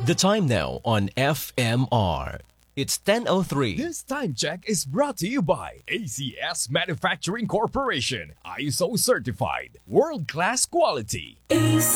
The time now on FMR. It's 10:03. This time check is brought to you by ACS Manufacturing Corporation, ISO certified, world-class quality.